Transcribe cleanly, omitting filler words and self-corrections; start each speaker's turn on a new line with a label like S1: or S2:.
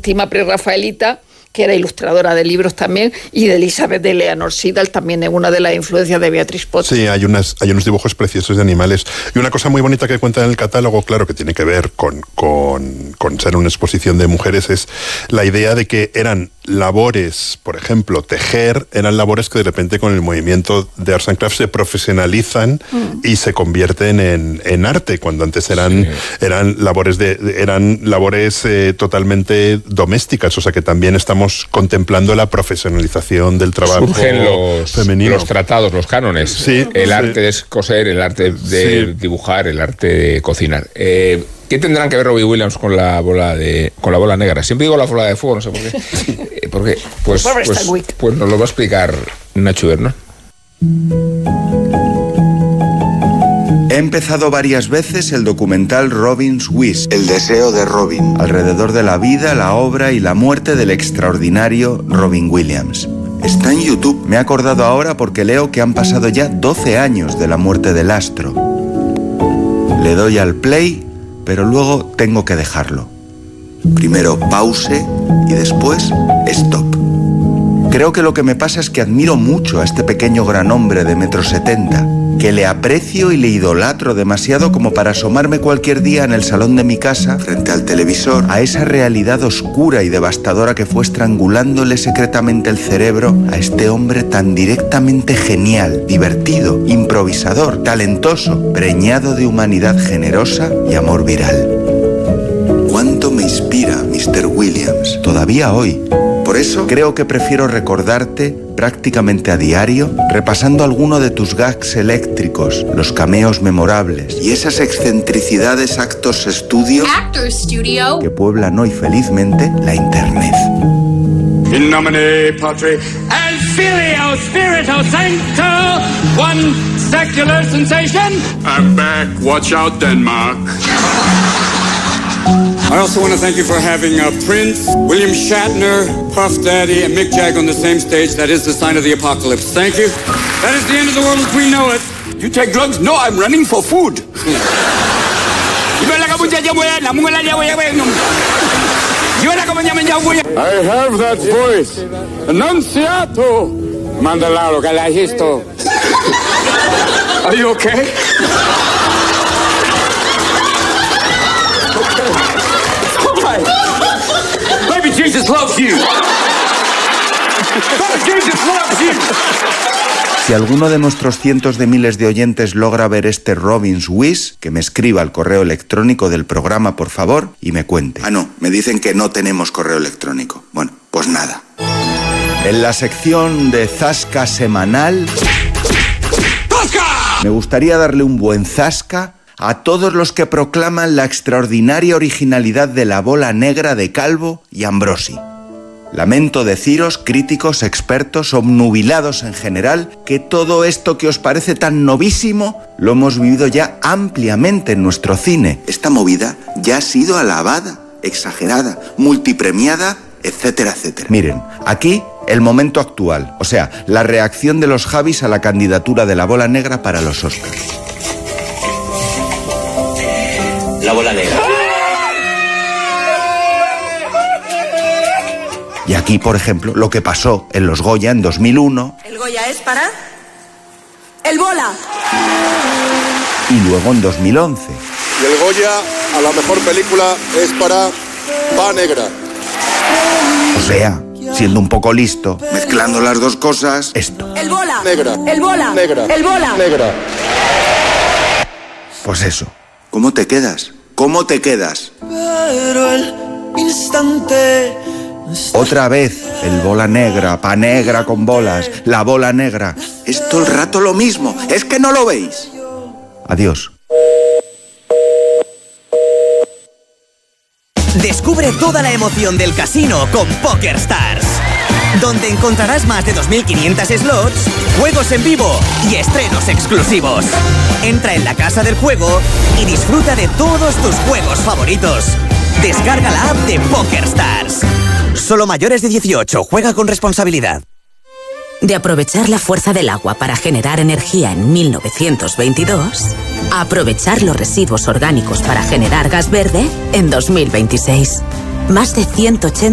S1: estima prerrafaelita, que era ilustradora de libros también, y de Elizabeth de Eleanor Sidal, también es una de las influencias de Beatriz Potter.
S2: Sí, hay unos dibujos preciosos de animales. Y una cosa muy bonita que cuenta en el catálogo, claro, que tiene que ver con ser una exposición de mujeres, es la idea de que eran labores, por ejemplo, tejer, eran labores que de repente con el movimiento de Arts and Crafts se profesionalizan y se convierten en arte, cuando antes eran labores totalmente domésticas, o sea que también estamos contemplando la profesionalización del trabajo femenino.
S3: Los tratados, los cánones,
S2: sí,
S3: el arte de coser, el arte de dibujar, el arte de cocinar. ¿Qué tendrán que ver Robbie Williams con la bola negra? Siempre digo la bola de fuego, no sé por qué. Porque pues nos lo va a explicar Nacho Berna.
S4: He empezado varias veces el documental Robin's Wish, El deseo de Robin, alrededor de la vida, la obra y la muerte del extraordinario Robin Williams. Está en YouTube. Me he acordado ahora porque leo que han pasado ya 12 años de la muerte del astro. Le doy al play, pero luego tengo que dejarlo. Primero pause y después stop. Creo que lo que me pasa es que admiro mucho a este pequeño gran hombre de 1,70 m, que le aprecio y le idolatro demasiado como para asomarme cualquier día en el salón de mi casa, frente al televisor, a esa realidad oscura y devastadora que fue estrangulándole secretamente el cerebro a este hombre tan directamente genial, divertido, improvisador, talentoso, preñado de humanidad generosa y amor viral. ¿Cuánto me inspira Mr. Williams, todavía hoy? Por eso creo que prefiero recordarte prácticamente a diario, repasando alguno de tus gags eléctricos, los cameos memorables y esas excentricidades Actors Studio que pueblan hoy felizmente la internet.
S5: In nomine Patri and Filio Spirito Sancto, one secular sensation. I'm back. Watch out, Denmark. I also want to thank you for having Prince, William Shatner, Puff Daddy, and Mick Jagger on the same stage. That is the sign of the apocalypse. Thank you. That is the end of the world as we know it. You take drugs? No, I'm running for food. I have that voice. Annunciato. Mandalaro, Galajisto. Are you okay? Maybe Jesus loves you. Jesus loves you.
S4: Si alguno de nuestros cientos de miles de oyentes logra ver este Robin's Wish, que me escriba al correo electrónico del programa, por favor, y me cuente. Ah, no, me dicen que no tenemos correo electrónico. Bueno, pues nada. En la sección de Zasca semanal, ¡Zasca! Me gustaría darle un buen zasca a todos los que proclaman la extraordinaria originalidad de la bola negra de Calvo y Ambrosi. Lamento deciros, críticos, expertos, obnubilados en general, que todo esto que os parece tan novísimo lo hemos vivido ya ampliamente en nuestro cine. Esta movida ya ha sido alabada, exagerada, multipremiada, etcétera, etcétera. Miren, aquí el momento actual, o sea, la reacción de los Javis a la candidatura de la bola negra para los Oscars.
S6: La bola negra.
S4: Y aquí, por ejemplo, lo que pasó en los Goya en 2001.
S7: El Goya es para el bola.
S4: Y luego en 2011.
S8: Y el Goya a la mejor película es para Pa Negra.
S4: O sea, siendo un poco listo, mezclando las dos cosas, esto.
S7: El bola.
S8: Negra.
S7: El bola.
S8: Negra.
S7: El bola.
S8: Negra.
S4: Pues eso. ¿Cómo te quedas? ¿Cómo te quedas?
S7: Pero el instante...
S4: Otra vez, el bola negra, Pa Negra con bolas, la bola negra. Es todo el rato lo mismo, ¿es que no lo veis? Adiós.
S9: Descubre toda la emoción del casino con PokerStars, donde encontrarás más de 2.500 slots, juegos en vivo y estrenos exclusivos. Entra en la casa del juego y disfruta de todos tus juegos favoritos. Descarga la app de PokerStars. Solo mayores de 18. Juega con responsabilidad.
S10: De aprovechar la fuerza del agua para generar energía en 1922, a aprovechar los residuos orgánicos para generar gas verde en 2026. Más de 180